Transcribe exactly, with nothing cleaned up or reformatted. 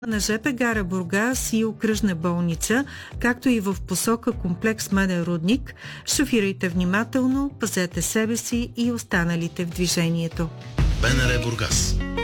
на жп гара Бургас и окръжна болница, както и в посока комплекс Меден рудник. Шофирайте внимателно, пазете себе си и останалите в движението. БНР Бургас.